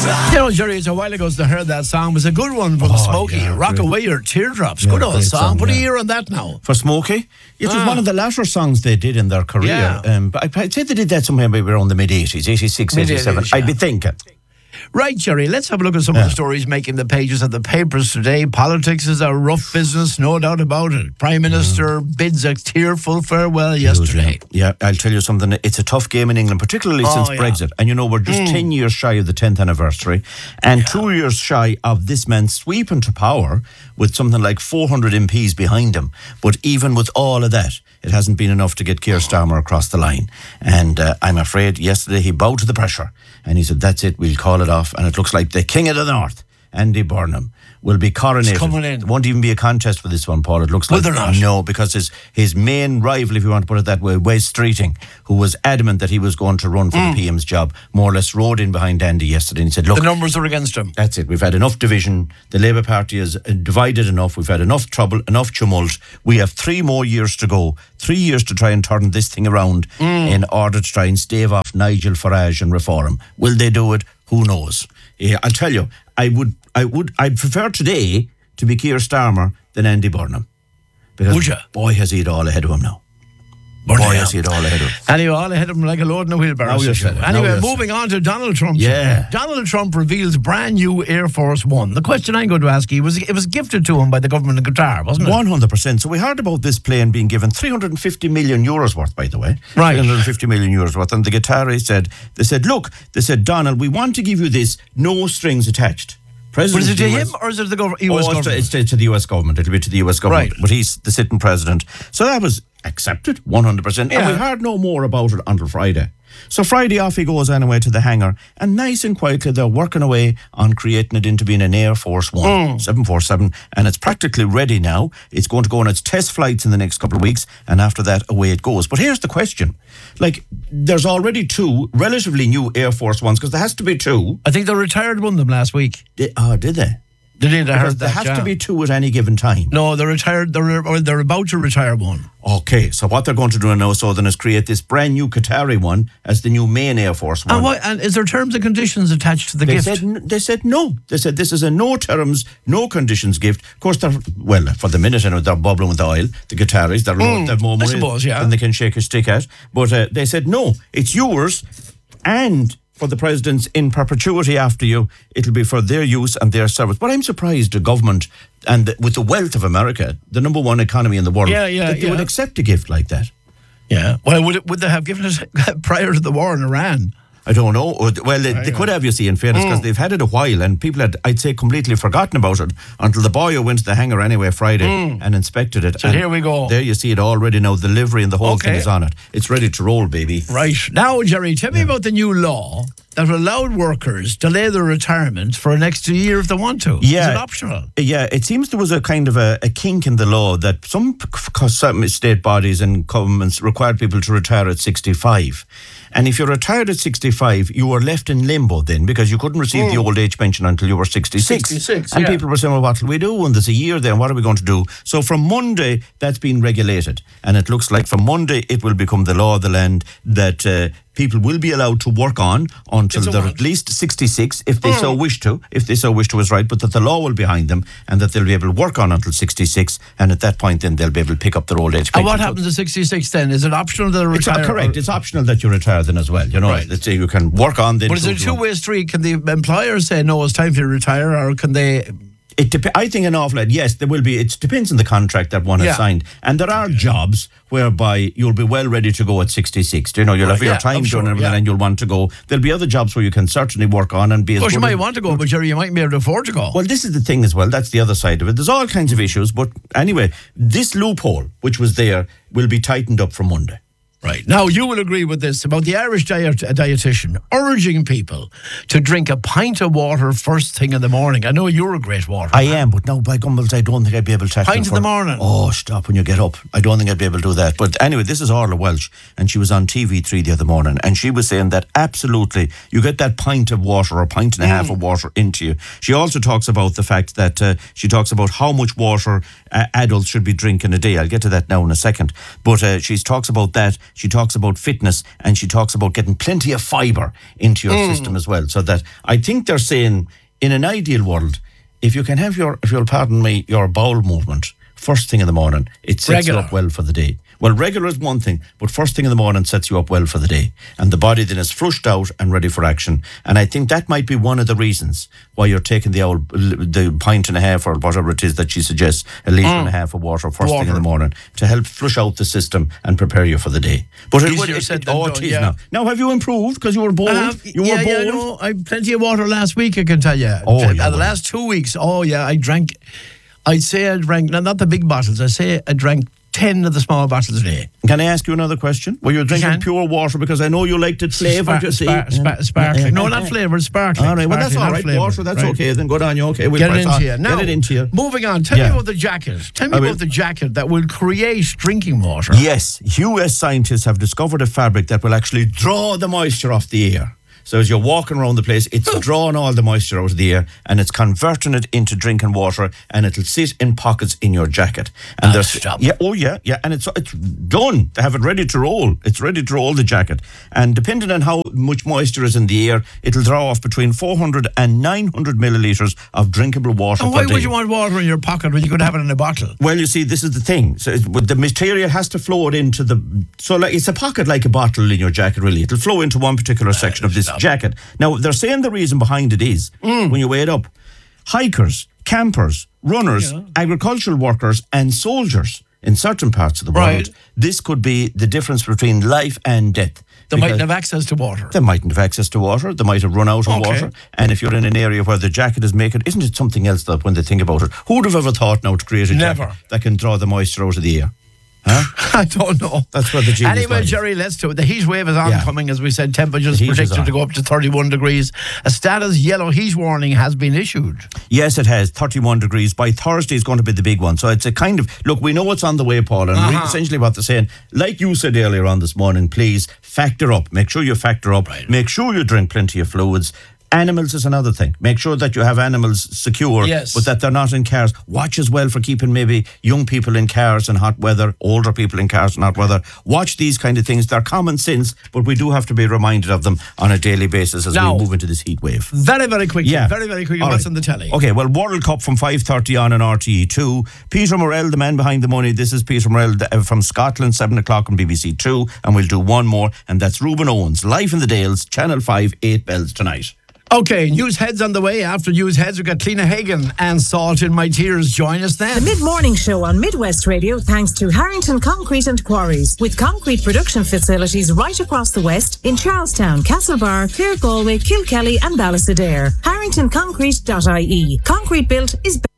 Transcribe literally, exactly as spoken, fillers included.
You know, Jerry, it's a while ago since I heard that song. It was a good one from Oh, Smokey. yeah, Rock great. Away Your Teardrops. Yeah, good old great song. song, Put a yeah. year on that now. For Smokey, it was Ah. one of the latter songs they did in their career. Yeah. Um, but I'd say they did that sometime maybe around the mid eighties, eighty-six, eighty-seven. Mid-eighties, yeah. I'd be thinking. Right, Jerry, let's have a look at some of the stories making the pages of the papers today. Politics is a rough business, no doubt about it. Prime Minister bids a tearful farewell yesterday. Yeah, I'll tell you something. It's a tough game in England, particularly Oh, since yeah. Brexit. And you know, we're just ten years shy of the tenth anniversary and two years shy of this man sweeping to power with something like four hundred M Ps behind him. But even with all of that, it hasn't been enough to get Keir Starmer across the line. And uh, I'm afraid yesterday he bowed to the pressure and he said, that's it, we'll call it off. And it looks like the King of the North, Andy Burnham, will be coronated. He's coming in. There won't even be a contest for this one, Paul. It looks Will like there not? no, because his his main rival, if you want to put it that way, Wes Streeting, who was adamant that he was going to run for the P M's job, more or less rode in behind Andy yesterday and he said, look, The numbers are against him. that's it. We've had enough division. The Labour Party is uh, divided enough. We've had enough trouble, enough tumult. We have three more years to go. Three years to try and turn this thing around in order to try and stave off Nigel Farage and reform. Will they do it? Who knows? Yeah, I'll tell you, I would, I would, I'd prefer today to be Keir Starmer than Andy Burnham. Because Would ya? boy, has he it all ahead of him now. Burn Boy, it has he down. it all ahead of him. Anyway, all ahead of him like a load in a wheelbarrow. Now so you're sure. saying it. Now Anyway, you're moving on to Donald Trump. Yeah. Donald Trump reveals brand new Air Force One. The question I'm going to ask you was, it was gifted to him by the government of Qatar, wasn't it? One hundred percent. So we heard about this plane being given three hundred and fifty million euros worth, by the way. Right. Three hundred and fifty million euros worth, and the Qataris said, they said, look, they said, Donald, we want to give you this, no strings attached. But is it to of the U S him or is it to the gov- U S Oh, it's to, government? it's to, to the U S government. It'll be to the U S government. Right. But he's the sitting president. So that was accepted, one hundred percent. And Yeah. we heard no more about it until Friday. So Friday off he goes anyway to the hangar, and nice and quietly they're working away on creating it into being an Air Force One, seven forty-seven, and it's practically ready now. It's going to go on its test flights in the next couple of weeks, and after that, away it goes. But here's the question. Like, there's already two relatively new Air Force Ones, because there has to be two. I think they retired one of them last week. They, oh, did they? They did, I Because heard there that. have yeah. to be two at any given time. No, they're retired. They're, or they're about to retire one. Okay, so what they're going to do now, so then, is create this brand new Qatari one as the new main Air Force One. And, what, and is there terms and conditions attached to the They gift? said, n- they said no. They said this is a no terms, no conditions gift. Of course, they're, well, for the minute, I know they're bubbling with oil. The Qataris, they're mm, they've more I money suppose, yeah. than they can shake a stick at. But uh, they said, no, it's yours, and for the presidents in perpetuity after you, it'll be for their use and their service. But I'm surprised the government, and the, with the wealth of America, the number one economy in the world, Yeah, yeah, that they yeah. would accept a gift like that. Yeah. Well, would, it, would they have given it prior to the war in Iran? I don't know. Or- Well, they, they could have, you see, in fairness, because they've had it a while and people had, I'd say, completely forgotten about it until the boy went to the hangar anyway Friday and inspected it. So and here we go. There you see it already now. The livery and the whole thing Okay. is on it. It's ready to roll, baby. Right. Now, Jerry, tell me about the new law that allowed workers delay their retirement for an extra year if they want to. Yeah. Is it optional? Yeah, it seems there was a kind of a, a kink in the law that some, c- some state bodies and governments required people to retire at sixty-five. And if you're retired at sixty-five, you were left in limbo then because you couldn't receive the old age pension until you were sixty-six. sixty-six, And yeah. people were saying, well, what will we do? And there's a year there, and what are we going to do? So from Monday, that's been regulated. And it looks like from Monday, it will become the law of the land that uh, people will be allowed to work on until It's a they're what? at least sixty-six, if they so wish to, if they so wish to is right, but that the law will be behind them and that they'll be able to work on until sixty-six, and at that point then they'll be able to pick up their old age pension. And what So happens at sixty-six then? Is it optional that they it's retire? not correct. or- It's optional that you retire then as well. You know, Right. let's say you can work on then. But is it a till- two-way street? Can the employer say, no, it's time for you to retire, or can they... It dep- I think an awful lot. Yes, there will be. It depends on the contract that one has Yeah. signed, and there are jobs whereby you'll be well ready to go at sixty-six. You know, you'll have Right, your yeah, time I'm done sure, and everything, yeah. and you'll want to go. There'll be other jobs where you can certainly work on and be as Of course, you good might as- want to go, but Jerry, you might be able to afford to go. Well, this is the thing as well. That's the other side of it. There's all kinds of issues, but anyway, this loophole which was there will be tightened up from Monday. Right. Now, you will agree with this about the Irish diet, a dietitian urging people to drink a pint of water first thing in the morning. I know you're a great water. I am, but now by gumbals, I don't think I'd be able to tackle Pint it in the for- morning. Oh, stop when you get up. I don't think I'd be able to do that. But anyway, this is Orla Welsh, and she was on T V three the other morning, and she was saying that absolutely, you get that pint of water or pint and a half of water into you. She also talks about the fact that uh, she talks about how much water uh, adults should be drinking a day. I'll get to that now in a second. But uh, she talks about that. She talks about fitness, and she talks about getting plenty of fibre into your mm. system as well. So that I think they're saying, in an ideal world, if you can have your, if you'll pardon me, your bowel movement first thing in the morning, it sets regular. you up well for the day. Well, regular is one thing, but first thing in the morning sets you up well for the day. And the body then is flushed out and ready for action. And I think that might be one of the reasons why you're taking the old, the pint and a half or whatever it is that she suggests, a litre mm. and a half of water first water. thing in the morning to help flush out the system and prepare you for the day. But it would, it, it, oh, it is yeah. now. Now, have you improved? Because you were bold. Uh, you yeah, were bold. Yeah, no, I had plenty of water last week, I can tell you. Oh, uh, yeah, the well. last two weeks, oh, yeah, I drank, I'd say I drank, not, not the big bottles, I say I drank ten of the small bottles a day. Can I ask you another question? Were you drinking you pure water? Because I know you liked it flavoured, you see. Spar- spar- sparkling. Yeah. No, not flavoured, sparkling. All right, well, sparkling, that's all right. Flavoured. Water, that's right. okay. Then go down, you okay. We'll Get it into you. Now, Get it into you. Moving on, tell yeah. me about the jacket. Tell me I about will. the jacket that will create drinking water. Yes, U S scientists have discovered a fabric that will actually draw the moisture off the air. So as you're walking around the place, it's drawing all the moisture out of the air and it's converting it into drinking water, and it'll sit in pockets in your jacket. And there's stop. Yeah, oh yeah, yeah, and it's it's done. They have it ready to roll. It's ready to roll the jacket. And depending on how much moisture is in the air, it'll draw off between four hundred and nine hundred millilitres of drinkable water and per why day. would you want water in your pocket when you could have it in a bottle? Well, you see, this is the thing. So the material has to flow it into the... So like it's a pocket like a bottle in your jacket, really. It'll flow into one particular section uh, of this stop. jacket. Now, they're saying the reason behind it is, mm. when you weigh it up, hikers, campers, runners, yeah. agricultural workers and soldiers in certain parts of the world, right. this could be the difference between life and death. They mightn't have access to water. They mightn't have access to water. They might have run out of okay. water. And if you're in an area where the jacket is making... Isn't it something else that when they think about it? Who would have ever thought now to create a Never. jacket that can draw the moisture out of the air? Huh? I don't know. That's what the genius Anyway, lies. Jerry, let's do it. The heat wave is oncoming, yeah. as we said. Temperatures predicted to go up to thirty-one degrees. A status yellow heat warning has been issued. Yes, it has. thirty-one degrees. By Thursday is going to be the big one. So it's a kind of... Look, we know what's on the way, Paul. And uh-huh. essentially what they're saying, like you said earlier on this morning, please factor up. Make sure you factor up. Right. Make sure you drink plenty of fluids. Animals is another thing. Make sure that you have animals secure, yes. but that they're not in cars. Watch as well for keeping maybe young people in cars in hot weather, older people in cars in hot weather. Watch these kind of things. They're common sense, but we do have to be reminded of them on a daily basis as now, we move into this heat wave. Very, very quickly. Yeah. Very, very quickly. All What's right. on the telly? Okay, well, World Cup from five thirty on in R T E two. Peter Morrell, the man behind the money. This is Peter Morrell from Scotland, seven o'clock on B B C two. And we'll do one more, and that's Reuben Owens, live in the Dales, Channel five, eight bells tonight. Okay, news heads on the way. After news heads, we've got Tina Hagen and Salt in My Tears. Join us then. The mid-morning show on Midwest Radio, thanks to Harrington Concrete and Quarries, with concrete production facilities right across the West in Charlestown, Castlebar, Clare, Galway, Kilkelly and Ballysadare. harrington concrete dot I E. Concrete built is